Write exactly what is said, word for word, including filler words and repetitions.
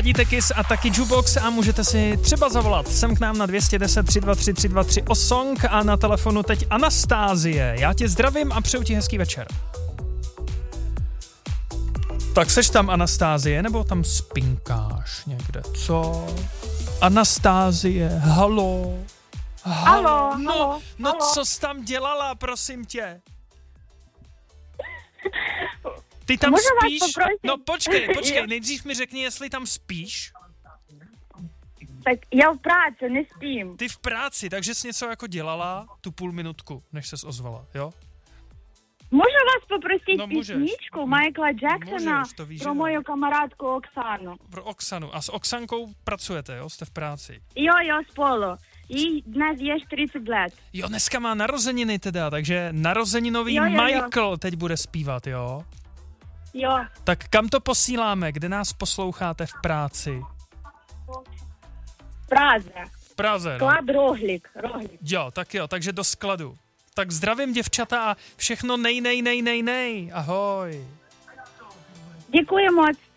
Ladíte Kiss a taky Jukebox a můžete si třeba zavolat sem k nám na dvě stě deset tři dva tři tři dva tři o song a na telefonu teď Anastázie. Já tě zdravím a přeju ti hezký večer. Tak seš tam, Anastázie, nebo tam spinkáš někde? Co? Anastázie, halo? Halo, halo, no, halo, no halo. Co jsi tam dělala, prosím tě? Ty tam Můžu vás spíš? poprosit? No počkej, počkej, nejdřív mi řekni, jestli tam spíš. Tak já v práci, nespím. Ty v práci, takže jsi něco jako dělala tu půl minutku, než ses ozvala, jo? Můžu vás poprosit No, můžeš. písničku Michaela Jacksona Můžeš, to víš, že pro ne. moju kamarádku Oksanu? Pro Oksanu. A s Oksankou pracujete, jo? Jste v práci. Jo, jo, spolu. Jí dnes je čtyřicet let. Jo, dneska má narozeniny teda, takže narozeninový Jo, jo, jo. Michael teď bude zpívat, jo? Jo, Tak kam to posíláme? Kde nás posloucháte v práci? v Praze. V Praze, no. Sklad Rohlík, Rohlík. Jo, tak jo, takže do skladu. Tak zdravím děvčata a všechno nej, nej, nej, nej, nej. Ahoj. Děkuji moc.